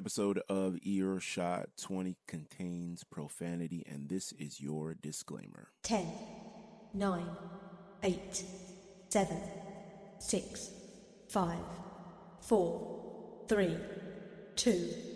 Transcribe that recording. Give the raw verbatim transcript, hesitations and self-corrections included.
episode of Earshot twenty contains profanity, and this is your disclaimer. ten, nine, eight, seven, six, five, four, three, two,